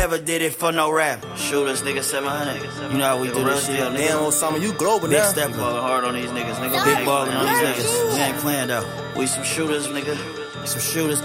never did it for no rap. Shooters, nigga, 700. You know how we do this shit. Damn, Osama, you global Big now. step ballin' hard on these niggas, nigga. Big ballin' on these niggas. We ain't playing though. We some shooters, nigga. Some shooters.